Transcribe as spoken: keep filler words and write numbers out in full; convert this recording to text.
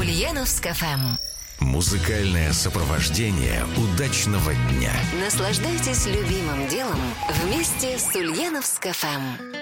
Ульяновск эф эм. Музыкальное сопровождение удачного дня. Наслаждайтесь любимым делом вместе с Ульяновск эф эм.